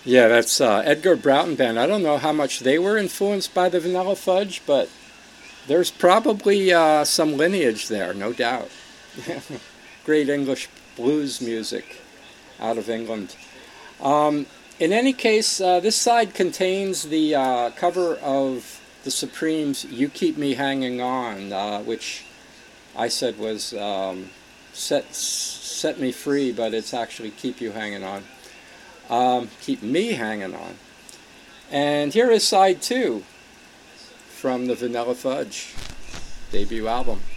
Yeah, that's Edgar Broughton Band. I don't know how much they were influenced by the Vanilla Fudge, but there's probably some lineage there, no doubt. Great English blues music out of England. In any case, this side contains the cover of the Supremes' "You Keep Me Hanging On," which I said was set me free, but it's actually "Keep You Hanging On." Keep me hanging on. And here is side two from the Vanilla Fudge debut album.